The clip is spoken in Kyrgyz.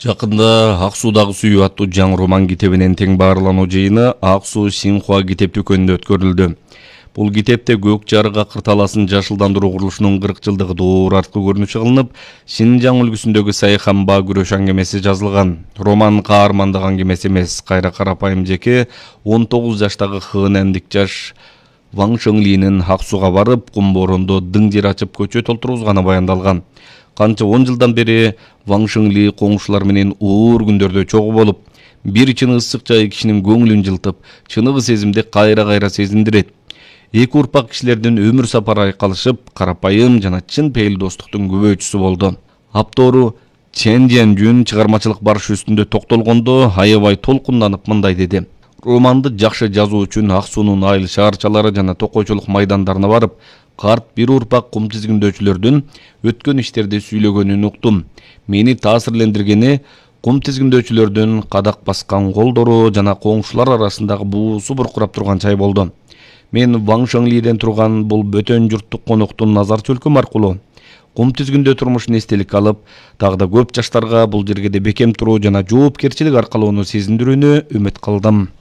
Жакында Ак Суудагы сүйүү аттуу жаңы роман китебинен тең баарлануу жыйыны Ак Суу Синхуа китеп дүкөнүндө өткөрүлдү. Бул китепте Көк жарык акыр таласын жашылдандыруу курулушунун 40 жылдыгы доор арткы көрүнүшү кылынып, Шинжаң өлкөсүндөгү Сайханба күрөш аңгемеси жазылган. Роман каармандык аңгемеси эмес, кайра карапайым жеке 19 жаштагы хынендик жаш Ваң Шөңлинин Ак Сууга барып, кум бороондо дың жер ачып көчө толтургузганы баяндалган. Канча 10 жылдан бери Ваң Шөңли коңшулар менен оор күндөрдө чогуу болуп, бир чыны ысык жай кишинин көңүлүн жылтып, чыныгы сезимди кайра-кайра сезиндирет. Эки урпак кишилердин өмүр сапары айкалышып, карапайым жана чын пейил достуктун күбөчүсү болду. Аптору Чен Жен-жүн чыгармачылык барышы үстүндө токтолгондо аябай толкунданып мындай деди: Романды жакшы жазуу үчүн Ак Суунун айыл шаарчалары жана токойчулук майдандарына барып, карт бир урпак кум тизгиндөөчүлөрдүн өткөн иштерди сүйлөгөнүн уктум. Мени таасирлендиргени кум тизгиндөөчүлөрдүн кадак баскан колдору жана коңшулар арасындагы буусу буркурап турган чай болду. Мен Ваң Шөңлиден турган бул бөтөн журттук коноктун назар чөлкөм аркылуу кум тизгиндөө турмушун эстеликке алып, дагы да көп жаштарга бул жергеде бекем туруу жана жоопкерчилик аркалоону сезиндирүүнү үмүт кылдым.